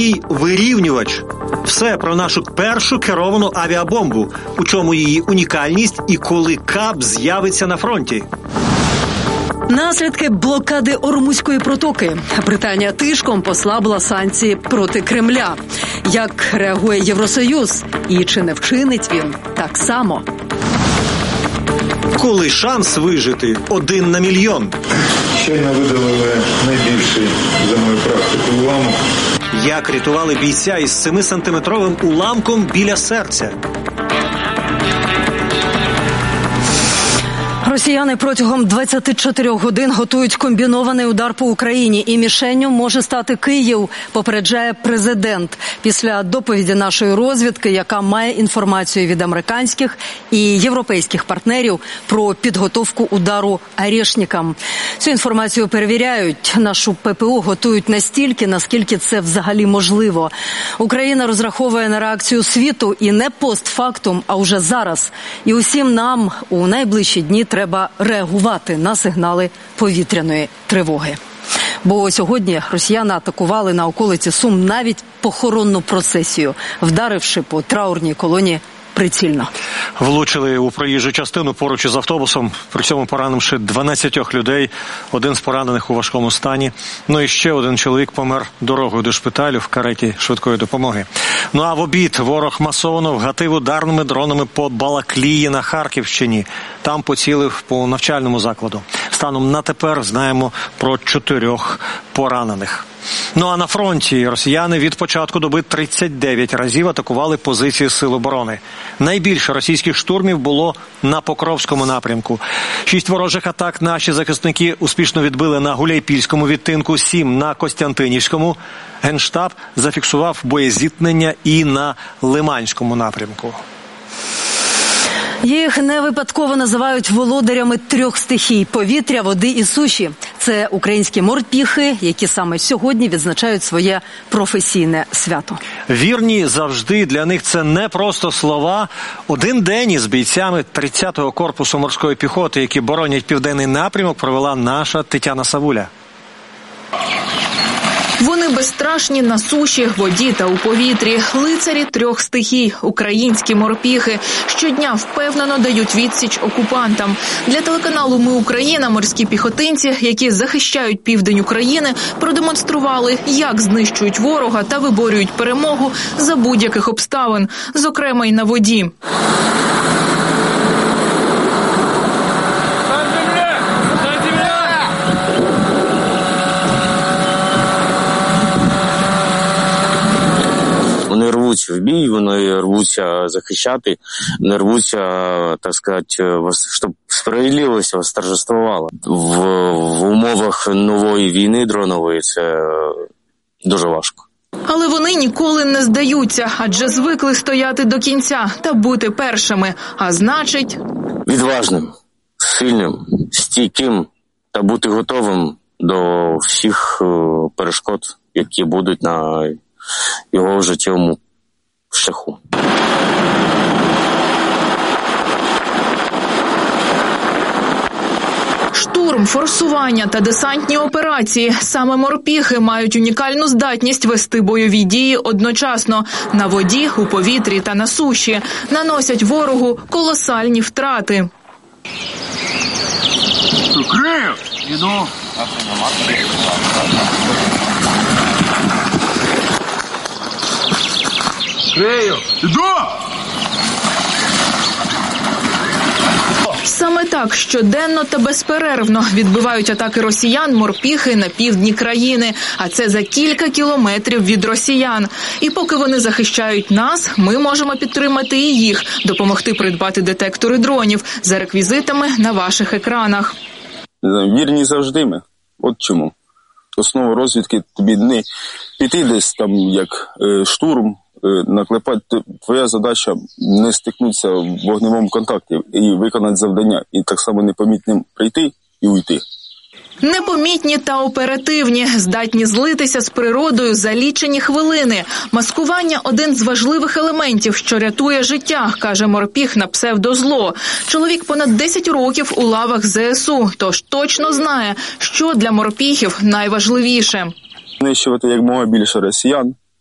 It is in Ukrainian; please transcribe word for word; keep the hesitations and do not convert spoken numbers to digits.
російський вирівнювач. Все про нашу першу керовану авіабомбу, у чому її унікальність і коли КАБ з'явиться на фронті. Наслідки блокади Ормузької протоки. Британія тишком послабила санкції проти Кремля. Як реагує Євросоюз? І чи не вчинить він так само? Коли шанс вижити один на мільйон. Щойно видалили найбільший за мою практику уламок. Як рятували бійця із семисантиметровим уламком біля серця. Росіяни протягом двадцяти чотирьох годин готують комбінований удар по Україні. І мішенню може стати Київ, попереджає президент. Після доповіді нашої розвідки, яка має інформацію від американських і європейських партнерів про підготовку удару «Орешникам». Цю інформацію перевіряють. Нашу ППО готують настільки, наскільки це взагалі можливо. Україна розраховує на реакцію світу і не постфактум, а уже зараз. І усім нам у найближчі дні треба Треба реагувати на сигнали повітряної тривоги. Бо сьогодні росіяни атакували на околиці Сум навіть похоронну процесію, вдаривши по траурній колоні прицільно. Влучили у проїжджу частину поруч із автобусом, при цьому поранивши дванадцять людей, один з поранених у важкому стані. Ну і ще один чоловік помер дорогою до шпиталю в кареті швидкої допомоги. Ну а в обід ворог масово вгатив ударними дронами по Балаклії на Харківщині. Там поцілив по навчальному закладу. Станом на тепер знаємо про чотирьох поранених. Ну а на фронті росіяни від початку доби тридцять дев'ять разів атакували позиції Сил оборони. Найбільше російських штурмів було на Покровському напрямку. Шість ворожих атак наші захисники успішно відбили на Гуляйпільському відтинку, сім на Костянтинівському. Генштаб зафіксував боєзіткнення і на Лиманському напрямку. Їх не випадково називають володарями трьох стихій – повітря, води і суші. Це українські морпіхи, які саме сьогодні відзначають своє професійне свято. Вірні завжди, для них це не просто слова. Один день із бійцями тридцятого корпусу морської піхоти, які боронять південний напрямок, провела наша Тетяна Савуля. Вони безстрашні на суші, воді та у повітрі. Лицарі трьох стихій – українські морпіхи. Щодня впевнено дають відсіч окупантам. Для телеканалу «Ми Україна» морські піхотинці, які захищають південь України, продемонстрували, як знищують ворога та виборюють перемогу за будь-яких обставин, зокрема й на воді. Вони рвуться в бій, вони рвуться захищати, вони рвуться, так сказати, щоб справедливість восторжествувала. В, в умовах нової війни дронової це дуже важко. Але вони ніколи не здаються, адже звикли стояти до кінця та бути першими, а значить... відважним, сильним, стійким та бути готовим до всіх перешкод, які будуть на його життєвому шляху. Штурм, форсування та десантні операції. Саме морпіхи мають унікальну здатність вести бойові дії одночасно на воді, у повітрі та на суші. Наносять ворогу колосальні втрати. Крив! Іду! Крию! Іду! Саме так щоденно та безперервно відбивають атаки росіян морпіхи на півдні країни, а це за кілька кілометрів від росіян. І поки вони захищають нас, ми можемо підтримати і їх, допомогти придбати детектори дронів за реквізитами на ваших екранах. Вірні завжди ми. От чому. Основа розвідки тобі не піти десь там як е, штурм, наклепати. Твоя задача не стикнутися в вогневому контакті і виконати завдання. І так само непомітним прийти і уйти. Непомітні та оперативні, здатні злитися з природою за лічені хвилини. Маскування – один з важливих елементів, що рятує життя, каже морпіх на псевдозло. Чоловік понад десять років у лавах зе ес у, тож точно знає, що для морпіхів найважливіше. Знищувати якомога більше росіян,